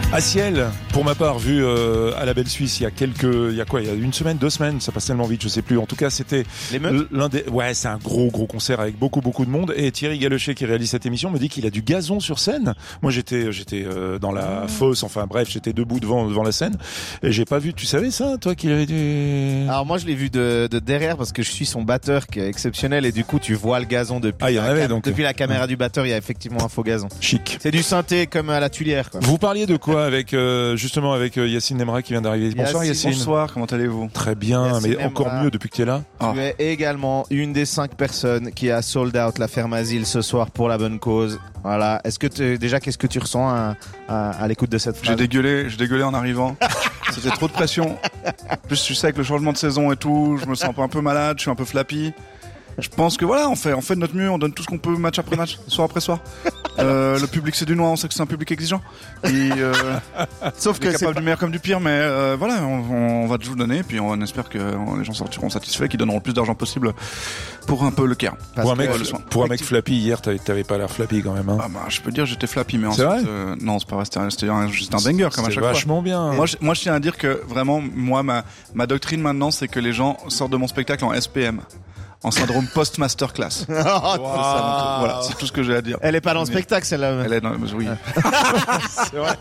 Aciel, pour ma part, vu à la Belle Suisse, il y a une semaine, 2 semaines, ça passe tellement vite, je sais plus. En tout cas, c'était l'un des. Ouais, c'est un gros concert avec beaucoup de monde. Et Thierry Galechet, qui réalise cette émission, me dit qu'il a du gazon sur scène. Moi, j'étais dans la fosse. Enfin bref, j'étais debout devant la scène et j'ai pas vu. Tu savais ça, toi, qu'il avait du. Alors moi, je l'ai vu de derrière parce que je suis son batteur qui est exceptionnel et du coup, tu vois le gazon depuis. Depuis la caméra du batteur, il y a effectivement un faux gazon. Chic. C'est du synthé comme à la Tuilière, quoi. Vous parliez de quoi avec justement avec Yacine Nemra qui vient d'arriver. Bonsoir Yacine. Bonsoir, comment allez-vous? Très bien, Yacine mais Nemra, encore mieux depuis que tu es là. Tu es également une des 5 personnes qui a sold out la ferme Asile ce soir pour la bonne cause. Voilà. Est-ce que qu'est-ce que tu ressens à l'écoute de cette phrase? J'ai dégueulé en arrivant. C'était trop de pression. En plus, tu sais, avec le changement de saison et tout, je me sens un peu malade, je suis un peu flappy. Je pense que voilà, on fait de notre mieux, on donne tout ce qu'on peut match après match, soir après soir. Le public c'est du noir, on sait que c'est un public exigeant. Et, sauf que c'est capable du meilleur comme du pire, mais voilà, on va tout donner, puis on espère que les gens sortiront satisfaits, qu'ils donneront le plus d'argent possible pour un peu le care. Pour un mec flappy hier, t'avais pas l'air flappy quand même. Hein. Ah bah, je peux dire j'étais flappy, mais c'est ensuite, vrai non, c'est pas vrai, c'était juste un banger comme à chaque fois. C'est vachement bien. Moi, je tiens à dire que vraiment, moi, ma doctrine maintenant, c'est que les gens sortent de mon spectacle en SPM. En syndrome post-masterclass. Voilà, c'est tout ce que j'ai à dire. Elle est pas dans le spectacle, celle-là. Elle est dans, oui. C'est vrai.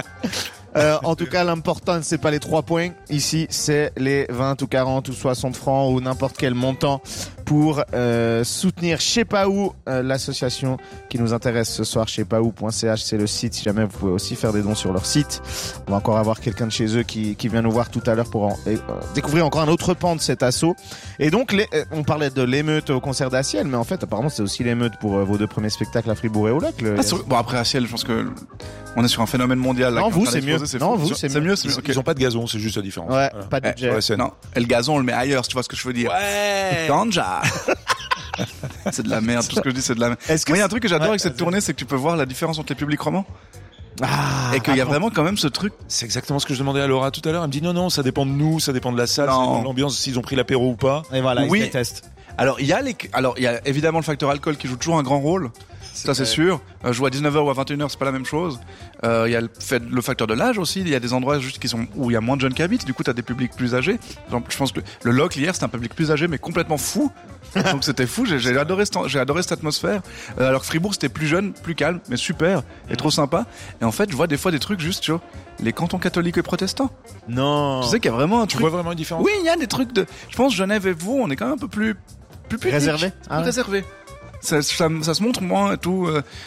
En tout cas, l'important, c'est pas les 3 points. Ici, c'est les 20 ou 40 ou 60 francs ou n'importe quel montant pour soutenir Je sais pas où, l'association qui nous intéresse ce soir. Je sais pas où.ch, c'est le site. Si jamais vous pouvez aussi faire des dons sur leur site. On va encore avoir quelqu'un de chez eux qui vient nous voir tout à l'heure pour découvrir encore un autre pan de cet assaut. Et donc, on parlait de l'émeute au concert d'Aciel, mais en fait, apparemment, c'est aussi l'émeute pour vos 2 premiers spectacles à Fribourg et au Lac. Bon, après Aciel, je pense que on est sur un phénomène mondial. Là, non, vous, c'est mieux. Non, vous, c'est mieux. Ils ont pas de gazon, c'est juste la différence. Ouais, voilà. Pas de budget. Non, et le gazon, on le met ailleurs, si tu vois ce que je veux dire. Ouais. Ganja. C'est de la merde, tout ce que je dis, c'est de la merde. Moi, il y a un truc que j'adore avec cette tournée, c'est que tu peux voir la différence entre les publics romans. Et qu'il y a vraiment quand même ce truc. C'est exactement ce que je demandais à Laura tout à l'heure. Elle me dit non, ça dépend de nous, ça dépend de la salle, ça dépend de l'ambiance, s'ils ont pris l'apéro ou pas. Et voilà, oui. Ils testent. Alors, il y a évidemment le facteur alcool qui joue toujours un grand rôle. Ça, c'est sûr. Jouer à 19h ou à 21h, c'est pas la même chose. Il y a le facteur de l'âge aussi. Il y a des endroits juste où il y a moins de jeunes qui habitent. Du coup, t'as des publics plus âgés. Exemple, je pense que le Loc, hier, c'était un public plus âgé, mais complètement fou. Donc, c'était fou. J'ai adoré cette atmosphère. Alors que Fribourg, c'était plus jeune, plus calme, mais super. Et trop sympa. Et en fait, je vois des fois des trucs juste, tu vois, les cantons catholiques et protestants. Non. Tu sais qu'il y a vraiment un truc. Tu vois vraiment une différence? Oui, il y a des trucs je pense, Genève et Vaud, on est quand même un peu plus réservé. Réservé. Ça se montre moins et tout.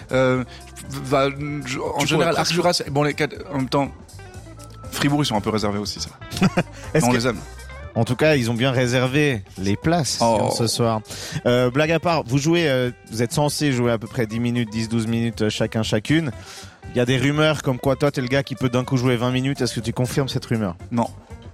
En général, Arcuras, bon, en même temps, Fribourg, ils sont un peu réservés aussi, ça. On les aime. En tout cas, ils ont bien réservé les places ce soir. Blague à part, vous êtes censé jouer à peu près 10-12 minutes chacune. Il y a des rumeurs comme quoi toi, t'es le gars qui peut d'un coup jouer 20 minutes. Est-ce que tu confirmes cette rumeur? Non.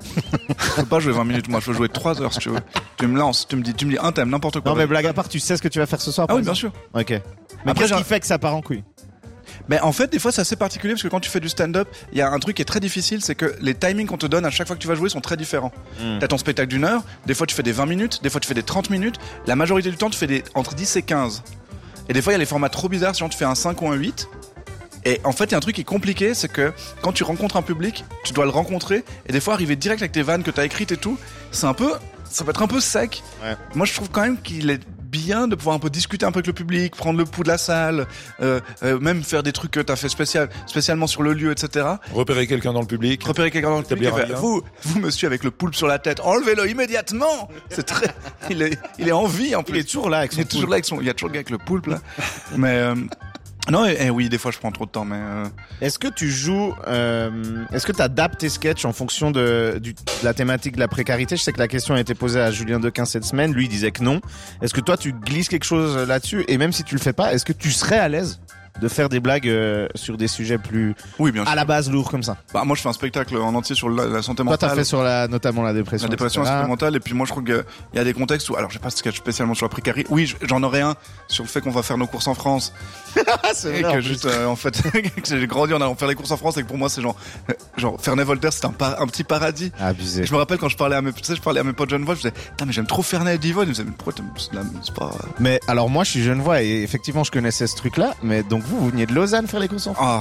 Je peux pas jouer 20 minutes, moi je peux jouer 3 heures si tu veux. Tu me lances, tu me dis un thème, n'importe quoi. Non mais blague à part, tu sais ce que tu vas faire ce soir? Ah oui, bien sûr. Ok. Mais qu'est-ce qui fait que ça part en couille? Mais en fait, des fois, c'est assez particulier parce que quand tu fais du stand-up, il y a un truc qui est très difficile, c'est que les timings qu'on te donne à chaque fois que tu vas jouer sont très différents. T'as ton spectacle d'1 heure, des fois tu fais des 20 minutes, des fois tu fais des 30 minutes, la majorité du temps tu fais entre 10 et 15. Et des fois il y a les formats trop bizarres, genre tu fais un 5 ou un 8. Et en fait, il y a un truc qui est compliqué, c'est que quand tu rencontres un public, tu dois le rencontrer, et des fois arriver direct avec tes vannes que t'as écrites et tout, ça peut être un peu sec. Ouais. Moi, je trouve quand même qu'il est bien de pouvoir un peu discuter un peu avec le public, prendre le pouls de la salle, même faire des trucs que t'as fait spécialement sur le lieu, etc. Repérer quelqu'un dans le public. Vous, monsieur avec le poulpe sur la tête, enlevez-le immédiatement. C'est très, il est en vie, en plus. Il est toujours là avec son poulpe. Il y a toujours le gars avec le poulpe, là. Mais, non, et oui, des fois je prends trop de temps, mais Est-ce que tu joues, est-ce que tu adaptes tes sketchs en fonction de la thématique de la précarité? Je sais que la question a été posée à Julien Dequin cette semaine, lui il disait que non. Est-ce que toi tu glisses quelque chose là-dessus? Et même si tu le fais pas, est-ce que tu serais à l'aise de faire des blagues sur des sujets plus à la base lourds comme ça? Bah moi je fais un spectacle en entier sur la santé mentale. Toi t'as fait sur notamment la dépression. La dépression, la santé mentale, et puis moi je trouve qu'il y a des contextes où, alors j'ai pas de sketch spécialement sur la précarité. Oui, j'en aurais un sur le fait qu'on va faire nos courses en France. C'est et vrai, que juste en fait que j'ai grandi en allant faire les courses en France, et que pour moi c'est genre Ferney-Voltaire, c'était un petit paradis. Abusé. Je me rappelle quand je parlais à mes potes Genevois, je disais putain mais j'aime trop Ferney et Divonne. Ils me disaient mais pourquoi c'est pas. Mais alors moi je suis Genevois et effectivement je connaissais ce truc là, mais donc vous veniez de Lausanne faire les courses en France?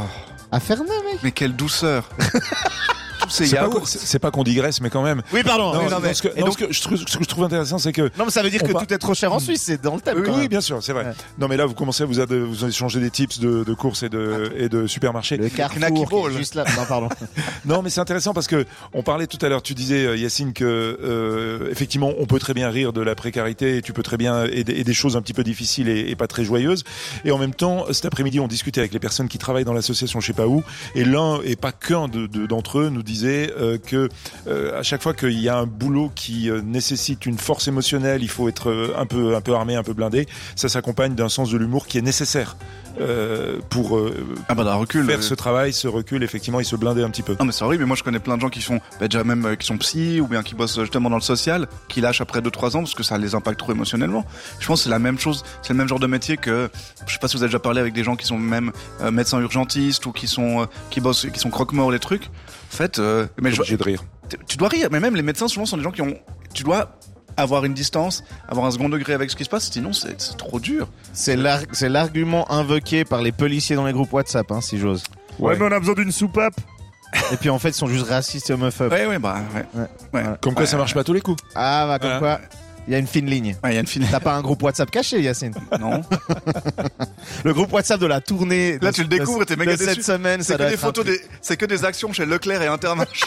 À Ferney, mec. Mais quelle douceur. C'est pas qu'on digresse, mais quand même. Oui, pardon. Ce que je trouve intéressant, c'est que. Non, mais ça veut dire que tout est trop cher en Suisse, c'est dans le thème. Oui, bien sûr, c'est vrai. Ouais. Non, mais là, vous commencez à vous échanger des tips de courses et de supermarchés. Le Carrefour, juste là. Non, pardon. Non, mais c'est intéressant parce que on parlait tout à l'heure. Tu disais, Yacine, que effectivement, on peut très bien rire de la précarité. Et tu peux très bien et des choses un petit peu difficiles et pas très joyeuses. Et en même temps, cet après-midi, on discutait avec les personnes qui travaillent dans l'association, je sais pas où, et l'un et pas qu'un d'entre eux nous disait que à chaque fois qu'il y a un boulot qui nécessite une force émotionnelle, il faut être un peu armé, un peu blindé. Ça s'accompagne d'un sens de l'humour qui est nécessaire pour faire ce travail, ce recul. Effectivement, il se blindait un petit peu. Non, mais c'est horrible. Mais moi, je connais plein de gens qui sont déjà même qui sont psy ou bien qui bossent justement dans le social, qui lâchent après 2-3 ans parce que ça les impacte trop émotionnellement. Je pense que c'est la même chose. C'est le même genre de métier que je sais pas si vous avez déjà parlé avec des gens qui sont même médecins urgentistes ou qui bossent, qui sont croque-morts les trucs. En fait, mais j'ai de rire. Tu dois rire, mais même les médecins souvent sont des gens tu dois avoir une distance, avoir un second degré avec ce qui se passe, sinon c'est trop dur. C'est l'argument invoqué par les policiers dans les groupes WhatsApp, si j'ose. Ouais, mais on a besoin d'une soupape. Et puis en fait, ils sont juste racistes et homophobes. Ouais. Comme quoi, ça marche pas à tous les coups. Ah, bah comme quoi. Il y a une fine ligne. Ouais, il y a une fine ligne. T'as pas un groupe WhatsApp caché, Yacine? Non. Le groupe WhatsApp de la tournée. Là, tu le découvres et t'es méga déçu. Cette semaine, c'est que des photos c'est que des actions chez Leclerc et Intermarché.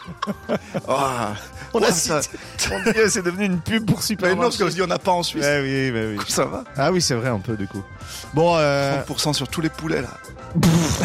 On a cité. C'est devenu une pub pour Supermarché. Non, parce qu'on se dit on n'a pas en Suisse. Oui. Ça va. Ah oui, c'est vrai un peu du coup. Bon, 30% sur tous les poulets là.